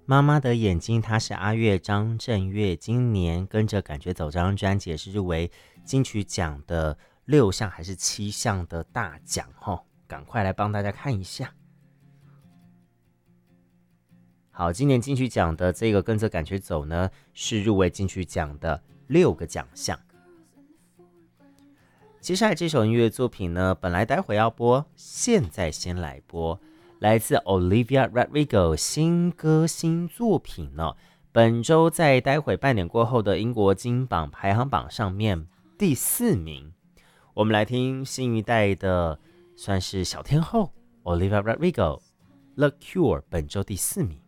妈妈的眼睛，她是阿月张震岳，今年跟着感觉走这张专辑也是入围金曲奖的6项还是7项的大奖赶快来帮大家看一下。好，今年金曲奖的这个跟着感觉走呢，是入围金曲奖的6个奖项。接下来这首音乐作品呢，本来待会要播，现在先来播。来自 Olivia Rodrigo 新歌新作品呢，本周在待会半点过后的英国金榜排行榜上面第4名。我们来听新一代的算是小天后 Olivia Rodrigo The Cure 本周第4名。